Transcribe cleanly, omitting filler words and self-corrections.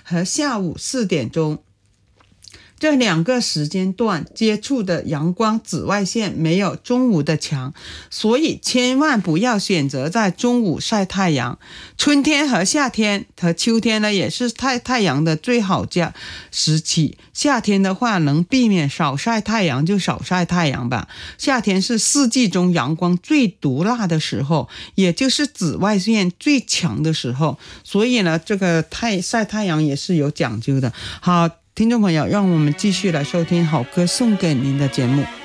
和下午4点钟。这2个时间段接触的阳光紫外线没有中午的强，所以千万不要选择在中午晒太阳。春天和夏天和秋天呢，也是晒太阳的最好时期。夏天的话能避免少晒太阳就少晒太阳吧。夏天是4季中阳光最毒辣的时候，也就是紫外线最强的时候，所以呢这个晒太阳也是有讲究的。好，听众朋友，让我们继续来收听好歌送给您的节目。